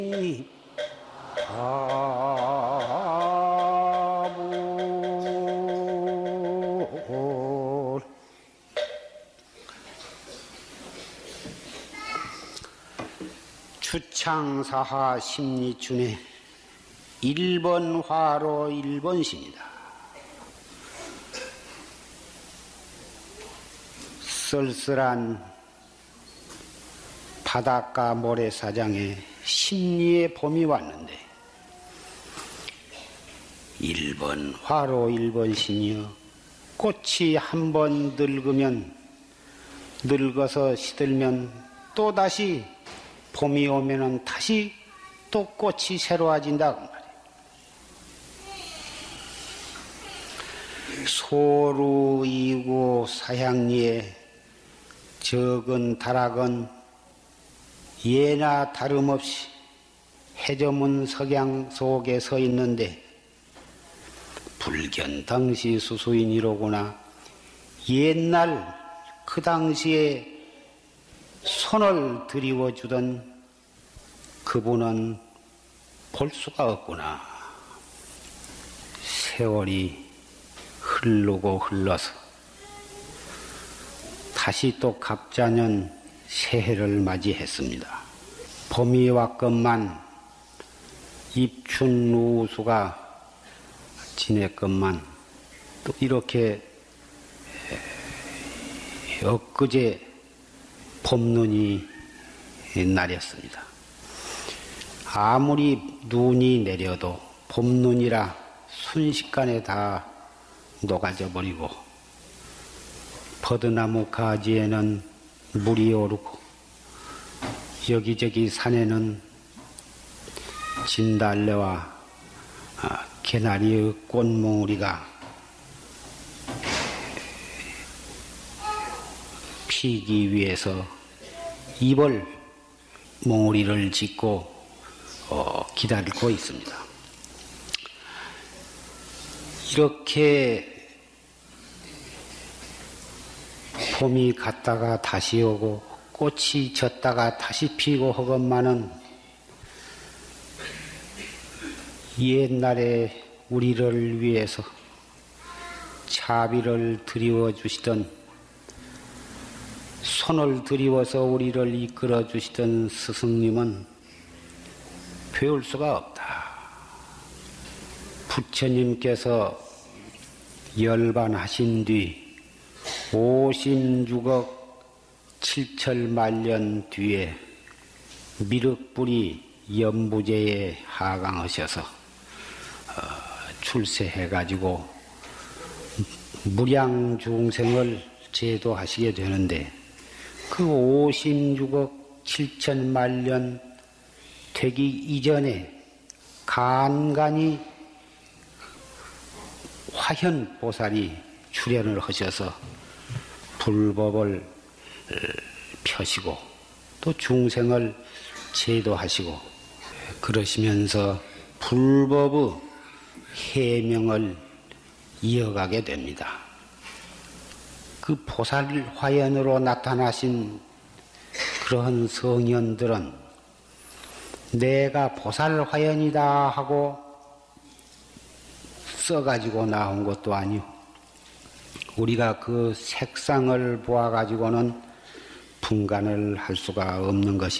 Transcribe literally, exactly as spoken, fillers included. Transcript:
아무 주창사하 심리춘의 일 번 화로 일 번 신이다. 쓸쓸한 바닷가 모래사장에 심리의 봄이 왔는데 일 번 화로 일 번 신이여, 꽃이 한 번 늙으면 늙어서 시들면 또다시 봄이 오면은 다시 또 꽃이 새로워진다고 말이에요. 소루이고 사향리에 적은 다락은 예나 다름없이 해저문 석양 속에 서 있는데 불견당시 수수인이로구나. 옛날 그 당시에 손을 들이워주던 그분은 볼 수가 없구나. 세월이 흐르고 흘러서 다시 또 갑자년 새해를 맞이했습니다. 봄이 왔건만 입춘우수가 지냈건만 또 이렇게 엊그제 봄눈이 내렸습니다. 아무리 눈이 내려도 봄눈이라 순식간에 다 녹아져 버리고 버드나무 가지에는 물이 오르고 여기저기 산에는 진달래와 개나리의 꽃몽우리가 피기 위해서 입을 몽우리를 짓고 어, 기다리고 있습니다. 이렇게 봄이 갔다가 다시 오고 꽃이 졌다가 다시 피고 하건만은 옛날에 우리를 위해서 차비를 드리워 주시던, 손을 들이워서 우리를 이끌어 주시던 스승님은 배울 수가 없다. 부처님께서 열반하신 뒤 오십육억 칠천만 년 뒤에 미륵불이 연부제에 하강하셔서 어, 출세해가지고 무량중생을 제도하시게 되는데 그 오십육억 칠천만 년 되기 이전에 간간히 화현보살이 출현을 하셔서 불법을 펴시고 또 중생을 제도하시고 그러시면서 불법의 해명을 이어가게 됩니다. 그 보살 화현으로 나타나신 그러한 성현들은 내가 보살 화현이다 하고 써가지고 나온 것도 아니오. 우리가 그 색상을 보아가지고는 분간을 할 수가 없는 것이